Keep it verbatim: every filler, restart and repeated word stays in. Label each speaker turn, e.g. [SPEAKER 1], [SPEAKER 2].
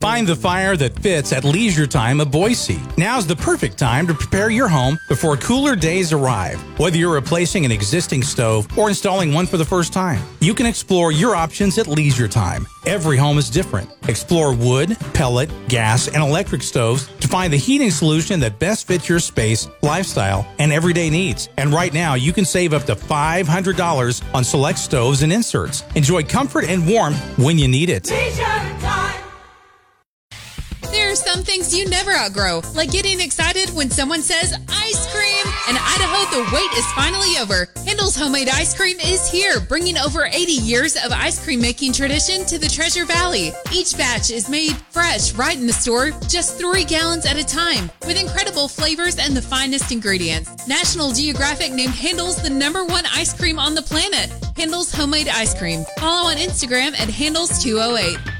[SPEAKER 1] Find the fire that fits at Leisure Time of Boise. Now's the perfect time to prepare your home before cooler days arrive. Whether you're replacing an existing stove or installing one for the first time, you can explore your options at Leisure Time. Every home is different. Explore wood, pellet, gas, and electric stoves to find the heating solution that best fits your space, lifestyle, and everyday needs. And right now, you can save up to five hundred dollars on select stoves and inserts. Enjoy comfort and warmth when you need it.
[SPEAKER 2] There are some things you never outgrow, like getting excited when someone says ice cream. In Idaho, the wait is finally over. Handel's Homemade Ice Cream is here, bringing over eighty years of ice cream making tradition to the Treasure Valley. Each batch is made fresh right in the store, just three gallons at a time, with incredible flavors and the finest ingredients. National Geographic named Handel's the number one ice cream on the planet. Handel's Homemade Ice Cream. Follow on Instagram at Handel's two oh eight.